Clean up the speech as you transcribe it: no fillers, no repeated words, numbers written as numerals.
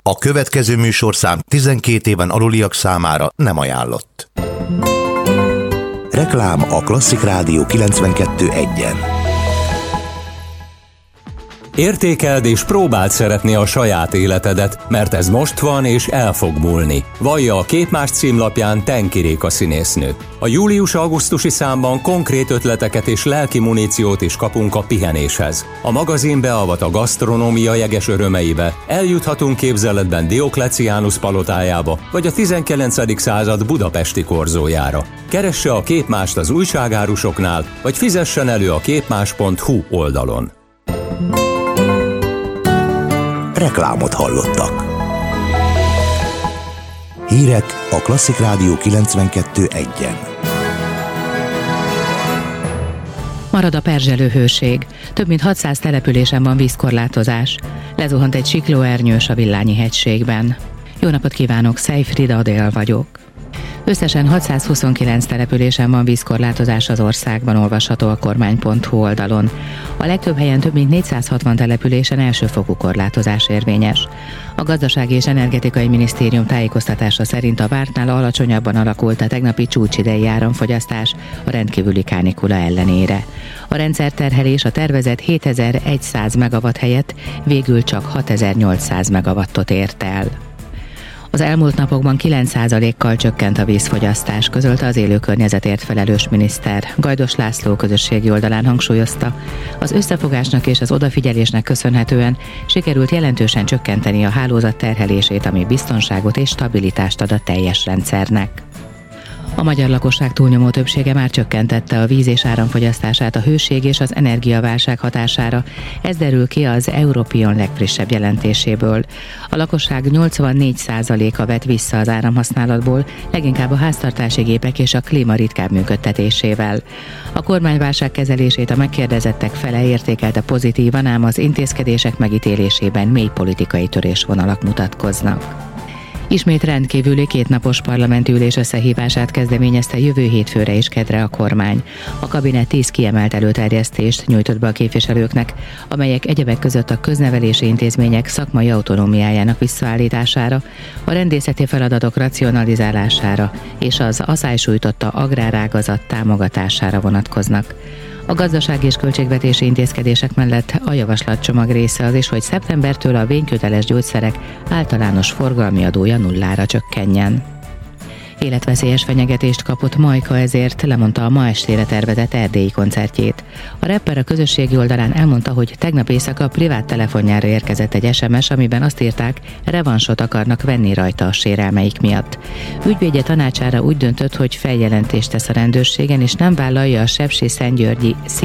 A következő műsorszám 12 éven aluliak számára nem ajánlott. Reklám a Klasszik Rádió 92.1-en. Értékeld és próbáld szeretni a saját életedet, mert ez most van és el fog múlni. Vallja a Képmás címlapján Tenki Réka színésznő. A július-augusztusi számban konkrét ötleteket és lelki muníciót is kapunk a pihenéshez. A magazin beavat a gasztronómia jeges örömeibe, eljuthatunk képzeletben Diokleciánus palotájába, vagy a 19. század budapesti korzójára. Keresse a Képmást az újságárusoknál, vagy fizessen elő a képmás.hu oldalon. Reklámot hallottak. Hírek a Klasszik Rádió 92.1-en. Marad a perzselő hőség. Több mint 600 településen van vízkorlátozás. Lezuhant egy siklóernyős a Villányi-hegységben. Jó napot kívánok, Szejfrida Adél vagyok. Összesen 629 településen van vízkorlátozás az országban, olvasható a kormány.hu oldalon. A legtöbb helyen több mint 460 településen elsőfokú korlátozás érvényes. A Gazdasági és Energetikai Minisztérium tájékoztatása szerint a vártnál alacsonyabban alakult a tegnapi csúcsidei áramfogyasztás a rendkívüli kánikula ellenére. A rendszerterhelés a tervezett 7100 megawatt helyett végül csak 6800 megawattot ért el. Az elmúlt napokban 9%-kal csökkent a vízfogyasztás, közölte az élőkörnyezetért felelős miniszter. Gajdos László közösségi oldalán hangsúlyozta, az összefogásnak és az odafigyelésnek köszönhetően sikerült jelentősen csökkenteni a hálózat terhelését, ami biztonságot és stabilitást ad a teljes rendszernek. A magyar lakosság túlnyomó többsége már csökkentette a víz- és áramfogyasztását a hőség és az energiaválság hatására. Ez derül ki az Europion legfrissebb jelentéséből. A lakosság 84%-a vett vissza az áramhasználatból, leginkább a háztartási gépek és a klíma ritkább működtetésével. A kormányválság kezelését a megkérdezettek fele értékelte pozitívan, ám az intézkedések megítélésében mély politikai törésvonalak mutatkoznak. Ismét rendkívüli kétnapos parlamenti ülés összehívását kezdeményezte jövő hétfőre és kedre a kormány. A kabinet 10 kiemelt előterjesztést nyújtott be a képviselőknek, amelyek egyebek között a köznevelési intézmények szakmai autonómiájának visszaállítására, a rendészeti feladatok racionalizálására és az asszálysújtotta agrárágazat támogatására vonatkoznak. A gazdasági és költségvetési intézkedések mellett a javaslatcsomag része az is, hogy szeptembertől a vényköteles gyógyszerek általános forgalmi adója nullára csökkenjen. Életveszélyes fenyegetést kapott Majka, ezért lemondta a ma estére tervezett erdélyi koncertjét. A rapper a közösségi oldalán elmondta, hogy tegnap éjszaka privát telefonjára érkezett egy SMS, amiben azt írták, revansot akarnak venni rajta a sérelmeik miatt. Ügyvédje tanácsára úgy döntött, hogy feljelentést tesz a rendőrségen, és nem vállalja a sepsiszentgyörgyi